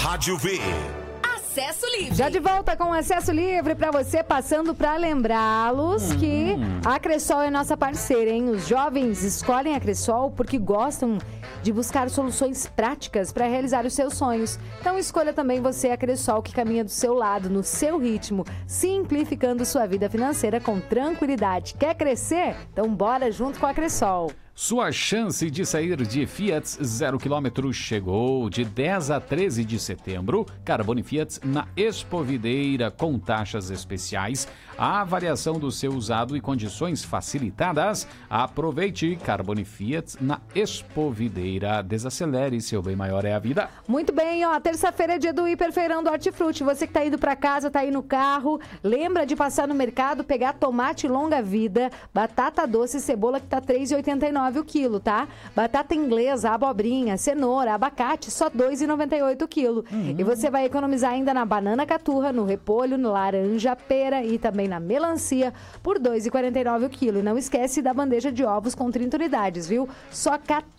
Rádio V. Acesso Livre. Já de volta com Acesso Livre para você, passando para lembrá-los que a Cressol é nossa parceira, hein? Os jovens escolhem a Cressol porque gostam de buscar soluções práticas para realizar os seus sonhos. Então escolha também você a Cressol, que caminha do seu lado, no seu ritmo, simplificando sua vida financeira com tranquilidade. Quer crescer? Então bora junto com a Cressol. Sua chance de sair de Fiat 0 km chegou. De 10 a 13 de setembro, Carbone Fiat na Expo Videira com taxas especiais, a avaliação do seu usado e condições facilitadas. Aproveite Carbone Fiat na Expo Videira. Desacelere, seu bem maior é a vida. Muito bem, ó, terça-feira é dia do Hiperfeirão do Hortifruti. Você que tá indo para casa, tá aí no carro, lembra de passar no mercado, pegar tomate longa vida, batata doce e cebola que tá R$3,89 o quilo, tá? Batata inglesa, abobrinha, cenoura, abacate, só R$2,98 o quilo. E você vai economizar ainda na banana caturra, no repolho, no laranja, pera e também na melancia por R$2,49 o quilo. E não esquece da bandeja de ovos com 30 unidades, viu? Só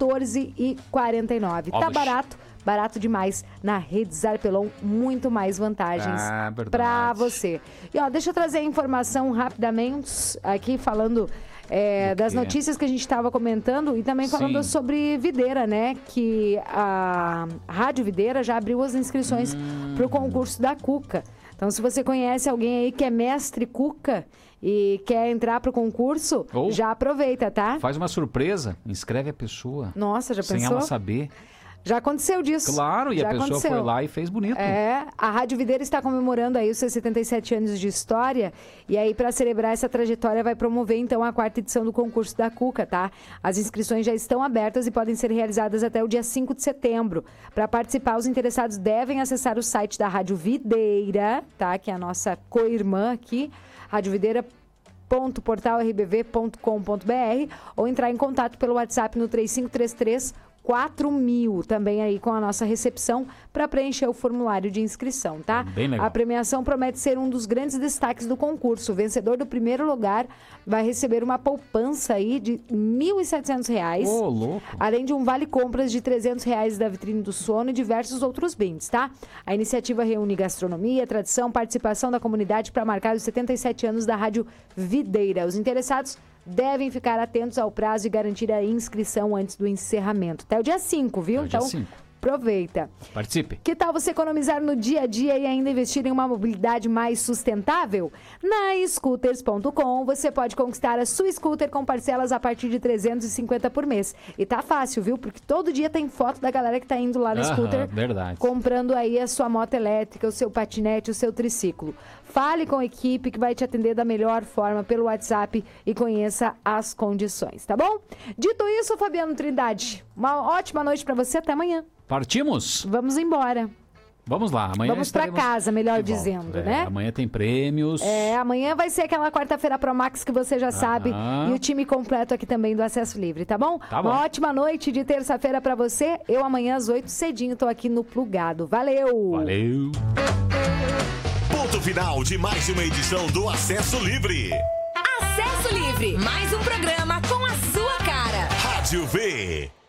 R$14,49. Tá barato? Barato demais na Rede Zarpelon, muito mais vantagens para você. E ó, deixa eu trazer a informação rapidamente aqui falando das notícias que a gente estava comentando e também falando sobre Videira, né? Que a Rádio Videira já abriu as inscrições para o concurso da Cuca. Então, se você conhece alguém aí que é mestre Cuca e quer entrar para o concurso, já aproveita, tá? Faz uma surpresa, inscreve a pessoa. Nossa, já pensou? Sem ela saber. Já aconteceu disso. Claro, e a pessoa foi lá e fez bonito. A Rádio Videira está comemorando aí os seus 77 anos de história e aí para celebrar essa trajetória vai promover então a 4ª edição do concurso da Cuca, tá? As inscrições já estão abertas e podem ser realizadas até o dia 5 de setembro. Para participar, os interessados devem acessar o site da Rádio Videira, tá? Que é a nossa co-irmã aqui, radiovideira.portalrbv.com.br ou entrar em contato pelo WhatsApp no 3533 4.000, também aí com a nossa recepção para preencher o formulário de inscrição, tá? Bem legal. A premiação promete ser um dos grandes destaques do concurso. O vencedor do primeiro lugar vai receber uma poupança aí de R$1.700. Ô, louco! Além de um vale-compras de R$300 da vitrine do sono e diversos outros brindes, tá? A iniciativa reúne gastronomia, tradição, participação da comunidade para marcar os 77 anos da Rádio Videira. Os interessados devem ficar atentos ao prazo e garantir a inscrição antes do encerramento. Até o dia 5, viu? Até o dia 5. Aproveita. Participe. Que tal você economizar no dia a dia e ainda investir em uma mobilidade mais sustentável? Na Scooters.com você pode conquistar a sua scooter com parcelas a partir de R$350 por mês. E tá fácil, viu? Porque todo dia tem foto da galera que tá indo lá na scooter. Verdade. Comprando aí a sua moto elétrica, o seu patinete, o seu triciclo. Fale com a equipe que vai te atender da melhor forma pelo WhatsApp e conheça as condições, tá bom? Dito isso, Fabiano Trindade, uma ótima noite pra você. Até amanhã. Partimos? Vamos embora. Vamos lá, amanhã vamos pra casa, melhor dizendo, né? Amanhã tem prêmios. Amanhã vai ser aquela quarta-feira Pro Max que você já sabe. E o time completo aqui também do Acesso Livre, tá bom? Tá bom. Uma ótima noite de terça-feira pra você. Eu amanhã às 8 cedinho tô aqui no Plugado. Valeu! Valeu! Ponto final de mais uma edição do Acesso Livre. Acesso Livre, mais um programa com a sua cara. Rádio V.